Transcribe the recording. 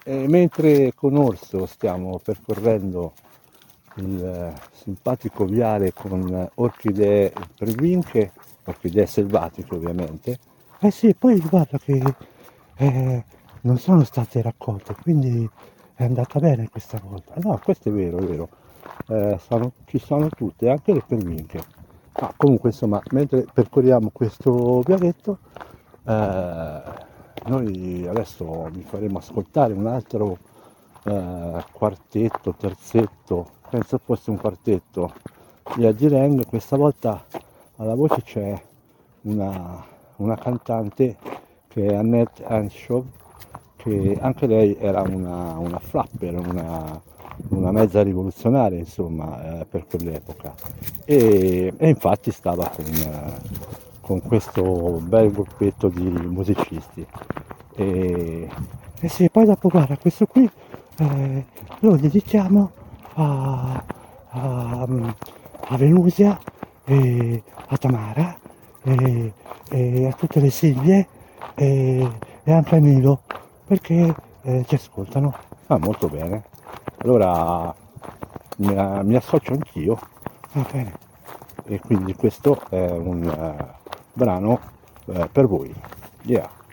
E mentre con Orso stiamo percorrendo il simpatico viale con orchidee pervinche, orchidee selvatiche ovviamente. Eh sì, poi guarda che non sono state raccolte, quindi è andata bene questa volta. No, questo è vero, è vero. Ci sono tutte, anche le pervinche. Ah, comunque insomma, mentre percorriamo questo vialetto, eh, noi adesso vi faremo ascoltare un altro quartetto, terzetto, penso fosse un quartetto di Agireng. Questa volta alla voce c'è una, una cantante che è Annette Henshaw, che anche lei era una flapper, una mezza rivoluzionaria insomma per quell'epoca e infatti stava con questo bel gruppetto di musicisti e sì, poi dopo guarda questo qui lo dedichiamo a, a, a Venusia e a Tamara e a tutte le Silvie e anche a Nilo perché ci ascoltano. Ah, molto bene. Allora mi associo anch'io. Va bene. E quindi questo è un brano per voi. Yeah.